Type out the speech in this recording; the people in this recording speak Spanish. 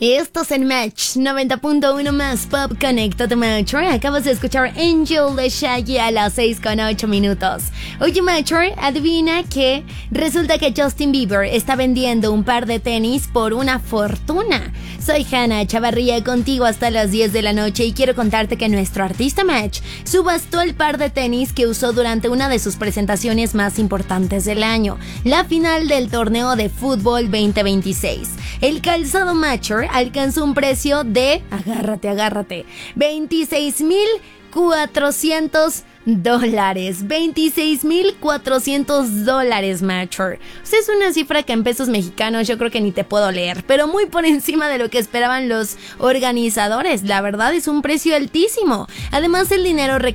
Esto es el Match 90.1 más Pop Connect to Mature. Acabas de escuchar Angel de Shaggy a las 6:08. Oye, Mature, adivina que resulta que Justin Bieber está vendiendo un par de tenis por una fortuna. Soy Hannah Chavarría, contigo hasta las 10 de la noche, y quiero contarte que nuestro artista Match subastó el par de tenis que usó durante una de sus presentaciones más importantes del año, la final del torneo de fútbol 2026. El calzado Mature alcanzó un precio de, agárrate, $26,400. $26,400, Mature. O sea, es una cifra que en pesos mexicanos yo creo que ni te puedo leer, pero muy por encima de lo que esperaban los organizadores. La verdad, es un precio altísimo. Además, el dinero